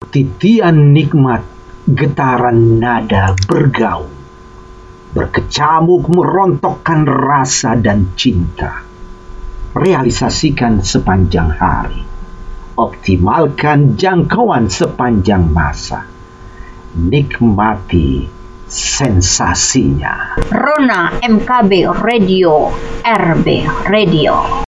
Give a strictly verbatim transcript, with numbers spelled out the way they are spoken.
titian nikmat, getaran nada bergaung, berkecamuk merontokkan rasa dan cinta. Realisasikan sepanjang hari, optimalkan jangkauan sepanjang masa, nikmati sensasinya. Rona M K B Radio, R B Radio.